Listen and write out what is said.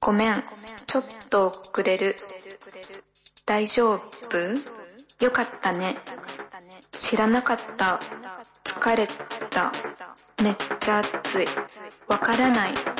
ごめん、ちょっと遅れる。大丈夫？よかったね。知らなかった。疲れた。めっちゃ暑い。わからない。